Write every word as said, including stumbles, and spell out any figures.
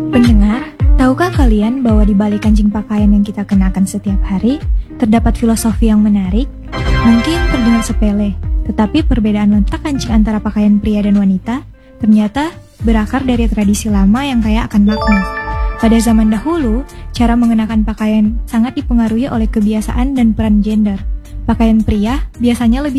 Pendengar, tahukah kalian bahwa di balik kancing pakaian yang kita kenakan setiap hari, terdapat filosofi yang menarik? Mungkin terdengar sepele, tetapi perbedaan letak kancing antara pakaian pria dan wanita ternyata berakar dari tradisi lama yang kaya akan makna. Pada zaman dahulu, cara mengenakan pakaian sangat dipengaruhi oleh kebiasaan dan peran gender. Pakaian pria biasanya lebih